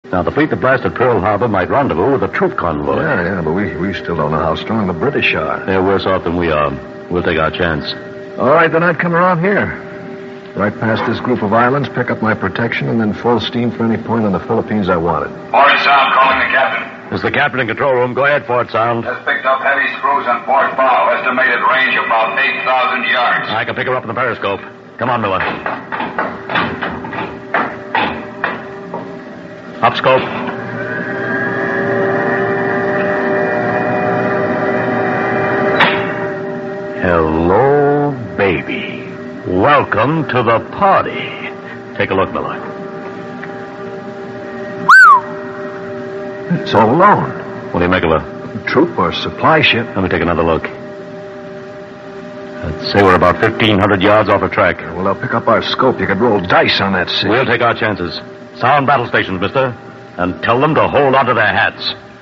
Now, the fleet that blasted Pearl Harbor might rendezvous with a troop convoy. Yeah, but we still don't know how strong the British are. They're worse off than we are. We'll take our chance. All right, then I'd come around here. Right past this group of islands, pick up my protection, and then full steam for any point on the Philippines I wanted. Port Sound calling the captain. This is the captain in control room. Go ahead, Fort Sound. Just picked up heavy screws on port bow. Estimated range about 8,000 yards. I can pick her up in the periscope. Come on, Miller. Up scope. Hello, baby. Welcome to the party. Take a look, Miller. It's all alone. What do you make of a Troop or supply ship. Let me take another look. I'd say we're about 1,500 yards off the track. Well, I'll pick up our scope. You could roll dice on that sea. We'll take our chances. Sound battle stations, mister, and tell them to hold onto their hats.